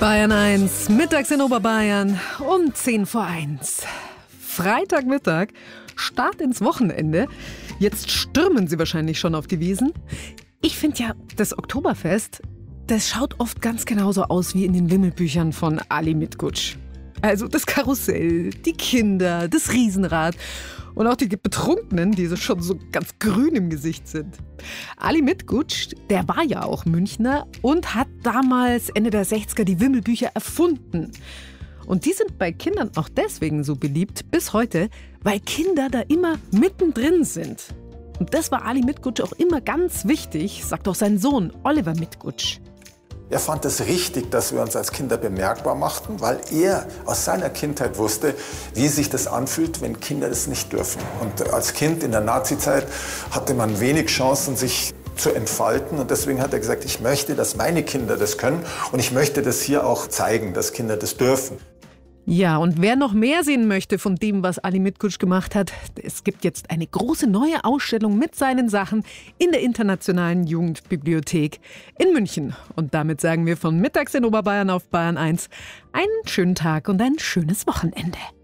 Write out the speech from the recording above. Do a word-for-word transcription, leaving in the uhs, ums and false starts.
Bayern eins, mittags in Oberbayern um zehn vor eins. Freitagmittag, Start ins Wochenende. Jetzt stürmen Sie wahrscheinlich schon auf die Wiesen. Ich finde ja, das Oktoberfest, das schaut oft ganz genauso aus wie in den Wimmelbüchern von Ali Mitkutsch. Also das Karussell, die Kinder, das Riesenrad und auch die Betrunkenen, die so schon so ganz grün im Gesicht sind. Ali Mitkutsch, der war ja auch Münchner und hat damals Ende der sechziger die Wimmelbücher erfunden. Und die sind bei Kindern auch deswegen so beliebt bis heute, weil Kinder da immer mittendrin sind. Und das war Ali Mitkutsch auch immer ganz wichtig, sagt auch sein Sohn Oliver Mitkutsch. Er fand es richtig, dass wir uns als Kinder bemerkbar machten, weil er aus seiner Kindheit wusste, wie sich das anfühlt, wenn Kinder das nicht dürfen. Und als Kind in der Nazizeit hatte man wenig Chancen, sich zu entfalten. Und deswegen hat er gesagt, ich möchte, dass meine Kinder das können. Und ich möchte das hier auch zeigen, dass Kinder das dürfen. Ja, und wer noch mehr sehen möchte von dem, was Ali Mitkutsch gemacht hat, es gibt jetzt eine große neue Ausstellung mit seinen Sachen in der Internationalen Jugendbibliothek in München. Und damit sagen wir von mittags in Oberbayern auf Bayern eins einen schönen Tag und ein schönes Wochenende.